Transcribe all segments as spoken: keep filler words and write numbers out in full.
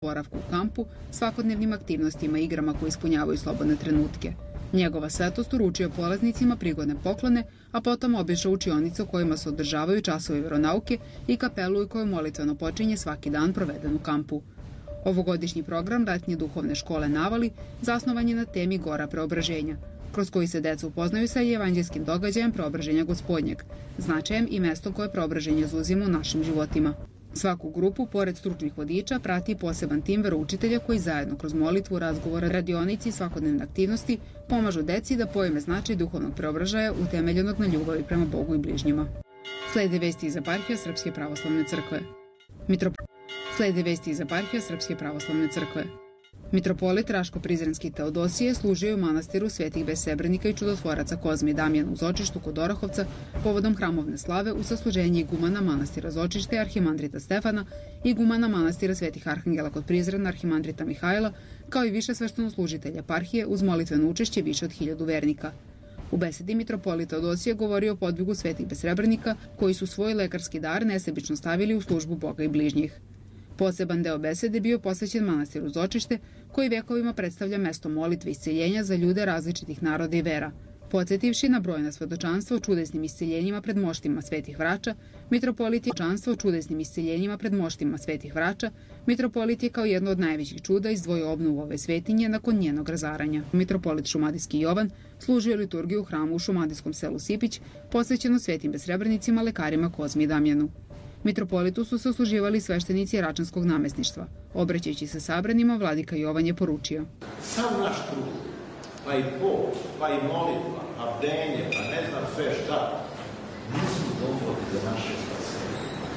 boravku u kampu, svakodnevnim aktivnostima i igrama koje ispunjavaju slobodne trenutke. Njegova svetost uručio polaznicima prigodne poklone, a potom obišao učionice u kojima se održavaju časovi veronauke i kapelu u kojoj molitveno počinje svaki dan proveden u kampu. Ovogodišnji program Ratnje duhovne škole Navali zasnovan je na temi Gora preobraženja, kroz koji se deca upoznaju sa evanđelskim događajem preobraženja Gospodnjeg, značajem i mestom koje preobraženje zauzima u našim životima. Svaku grupu, pored stručnih vodiča, prati poseban tim veroučitelja koji zajedno kroz molitvu, razgovore, radionici i svakodnevne aktivnosti pomažu deci da pojme značaj duhovnog preobražaja utemeljenog na ljubavi prema Bogu i bližnjima. Slede vesti iz eparhije Srpske pravoslavne crkve. Mitrop... Slede vesti iz eparhije Srpske pravoslavne crkve. Mitropolit Raško-Prizrenski Teodosije služio je u manastiru Svetih Besebrenika i čudotvoraca Kozme i Damjana u Zočištu kod Orahovca povodom hramovne slave u sasluženje igumana manastira Zočište arhimandrita Stefana, igumana manastira Svetih Arhangela kod Prizrena arhimandrita Mihajla, kao i više sveštenoslужitelja eparhije uz molitveno učešće više od hiljadu vernika. U besedi mitropolit Teodosije govorio o podvigu Svetih Besrebrenika koji su svoj lekarski dar nesebično stavili u službu Boga i bližnjih. Poseban deo besede bio posvećen manastiru Zočište, koji vekovima predstavlja mesto molitve i isceljenja za ljude različitih naroda i vera. Podsjetivši na brojna svedočanstva o čudesnim isceljenjima pred moštima Svetih Vrača, mitropolit je čanstvo o čudesnim isceljenjima pred moštima Svetih Vrača, mitropolit je kao jedno od najvećih čuda izdvojio obnovu ove svetinje nakon njenog razaranja. Mitropolit Šumadijski Jovan služio liturgiju u hramu u šumadijskom selu Sipić, posvećeno Svetim Besrebrenicima, lekarima Kozmi i Damjanu. Mitropolitu su se usluživali sveštenici Račanskog namestništva. Obraćajući se sabranima, vladika Jovan je poručio: Sam naš trud, pa i post, pa i molitva, pa bdenje, pa ne znam sve šta, nisu dovoljni za naše spasenje.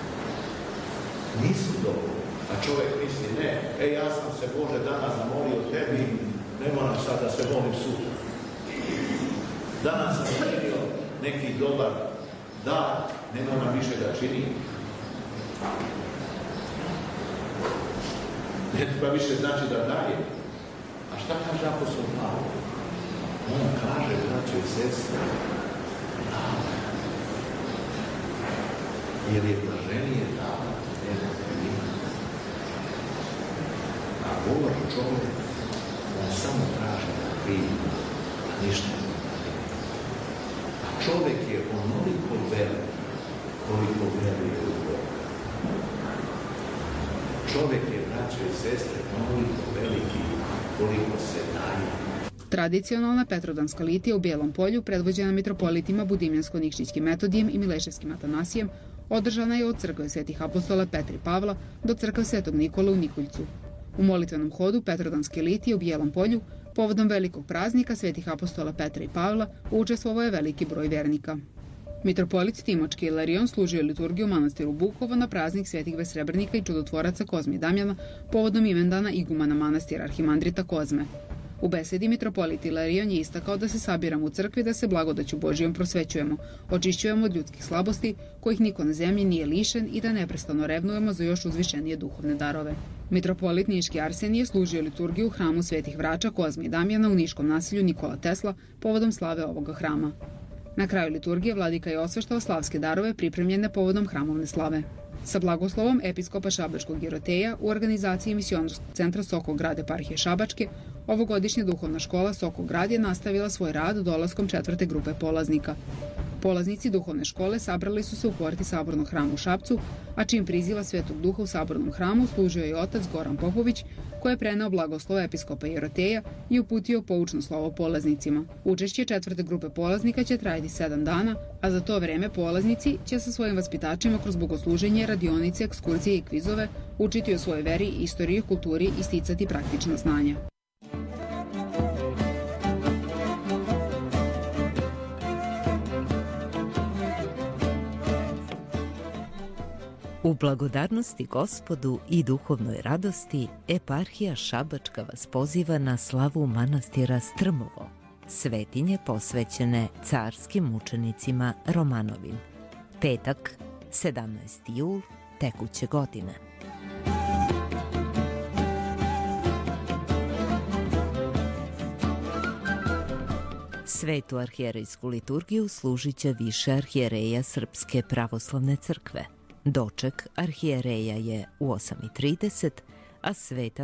Nisu dovoljni. A čovjek misli, ne, e ja sam se Bože danas zamolio tebi, ne moram sad da se molim sutra. Danas sam primio neki dobar dar, ne moram više da činim. Ne treba više znači da daje. A šta kaže apostol Pavle? On kaže, braćo i sestre, davaj. Jer je blaženije davati nego primati. A govor čovjek, on samo traži da primi, a ništa ne daje. A čovjek je onoliko velik, koliko veruje u Boga. Čovjek je, braćo i sestre, onoliko veliki koliko se daje. Tradicionalna Petrodanska litija u Bijelom Polju, predvođena mitropolitima Budimljansko-Nikšićkim Metodijem i Mileševskim Atanasijem, održana je od crkve Svetih apostola Petra i Pavla do crkve Svetog Nikole u Nikoljcu. U molitvenom hodu Petrodanske litije u Bijelom Polju, povodom velikog praznika Svetih apostola Petra i Pavla, učestvovao je veliki broj vernika. Mitropolit Timočki Ilarion služio liturgiju u manastiru Bukovo na praznik Svetih Besrebrenika i čudotvoraca Kozme i Damjana povodom imendana igumana manastira arhimandrita Kozme. U besedi mitropolit Ilarion je istakao da se sabiramo u crkvi da se blagodaću Božijom prosvećujemo, očišćujemo od ljudskih slabosti kojih niko na zemlji nije lišen i da neprestano revnujemo za još uzvišenije duhovne darove. Mitropolit Niški Arsenije služio liturgiju u hramu Svetih Vrača Kozme i Damjana u niškom naselju Nikola Tesla povodom slave ovoga hrama. Na kraju liturgije vladika je osveštao slavske darove pripremljene povodom hramovne slave. Sa blagoslovom episkopa Šabačkog Jeroteja u organizaciji misionarskog centra Sokograd eparhije Šabačke, ovogodišnja duhovna škola Sokograd je nastavila svoj rad dolaskom četvrte grupe polaznika. Polaznici duhovne škole sabrali su se u porti Sabornog hrama u Šapcu, a čim priziva Svetog Duha u Sabornom hramu služio je otac Goran Popović, koji je preneo blagoslov episkopa Jeroteja i uputio poučno slovo polaznicima. Učešće četvrte grupe polaznika će trajati sedam dana, a za to vreme polaznici će sa svojim vaspitačima kroz bogosluženje, radionice, ekskurzije i kvizove učiti o svojoj veri, istoriji, kulturi i sticati praktična znanja. U blagodarnosti Gospodu i duhovnoj radosti, eparhija Šabačka vas poziva na slavu manastira Strmovo, svetinje posvećene carskim mučenicima Romanovim. Petak, sedamnaesti jul tekuće godine. Svetu arhijerejsku liturgiju služit će više arhijereja Srpske pravoslavne crkve. Doček arhijereja je u osam i trideset, a sveta